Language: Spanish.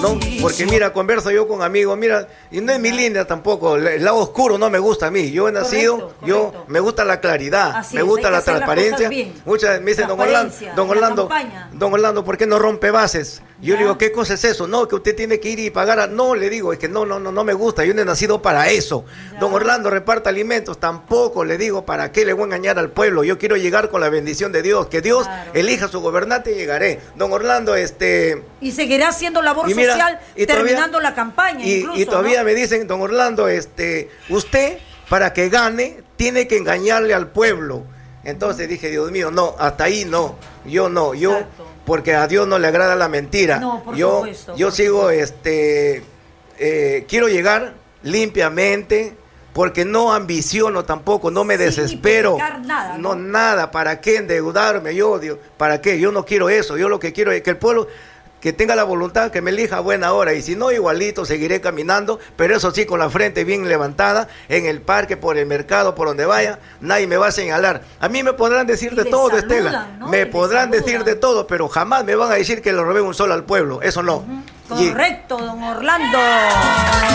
¿no? Porque mira, converso yo con amigos, mira, y no es mi línea tampoco, el lado oscuro no me gusta a mí. Yo he nacido, yo me gusta la claridad, Así me es, gusta hay que la hacer las transparencia. cosas bien. Muchas me dicen, Transparencia, don Orlando, ¿por qué no rompe bases? Yo Ya. le digo, ¿qué cosa es eso? No, que usted tiene que ir y pagar. No, le digo, es que no me gusta, yo no he nacido para eso. Ya. Don Orlando reparta alimentos, tampoco le digo, ¿para qué le voy a engañar al pueblo? Yo quiero llegar con la bendición de Dios, que Dios Claro. elija su gobernante y llegaré. Don Orlando, Y seguirá haciendo labor y mira, social y todavía- terminando la campaña incluso, y todavía ¿no? me dicen, don Orlando, usted para que gane tiene que engañarle al pueblo. Entonces dije, Dios mío, no, hasta ahí no, yo Exacto. porque a Dios no le agrada la mentira. No, por yo supuesto, yo por sigo, quiero llegar limpiamente, porque no ambiciono tampoco, no me Sin desespero. hipotecar nada, No, ¿no? nada, ¿para qué endeudarme? Yo, Dios, ¿para qué? Yo no quiero eso, yo lo que quiero es que el pueblo que tenga la voluntad, que me elija a buena hora, y si no, igualito seguiré caminando, pero eso sí, con la frente bien levantada, en el parque, por el mercado, por donde vaya, nadie me va a señalar. A mí me podrán decir Y de le todo, saludan, Estela, ¿no? me Y le podrán decir saludan. de todo, pero jamás me van a decir que le robé un sol al pueblo, eso no. Y- Correcto, don Orlando.